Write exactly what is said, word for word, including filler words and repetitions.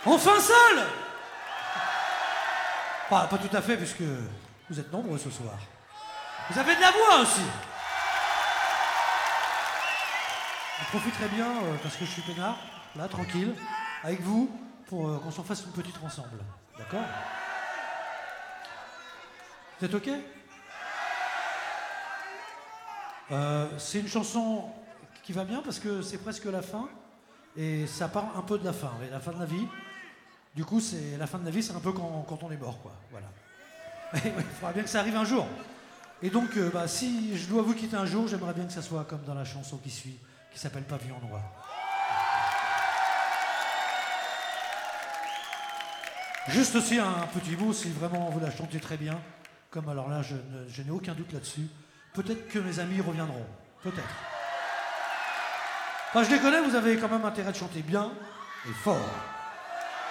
Enfin seul. Pas, pas tout à fait, puisque vous êtes nombreux ce soir. Vous avez de la voix aussi. Je profiterai bien, euh, parce que je suis peinard, là, tranquille, avec vous, pour euh, qu'on s'en fasse une petite ensemble. D'accord? Vous êtes OK? euh, C'est une chanson qui va bien, parce que c'est presque la fin, et ça parle un peu de la fin, et la fin de la vie. Du coup, c'est la fin de la vie, c'est un peu quand, quand on est mort, quoi. Voilà. Il faudra bien que ça arrive un jour. Et donc, euh, bah, si je dois vous quitter un jour, j'aimerais bien que ça soit comme dans la chanson qui suit, qui s'appelle Pavillon Noir. Juste aussi un petit mot, si vraiment vous la chantez très bien, comme alors là, je, ne, je n'ai aucun doute là-dessus. Peut-être que mes amis reviendront. Peut-être. Enfin, je les connais, vous avez quand même intérêt de chanter bien et fort.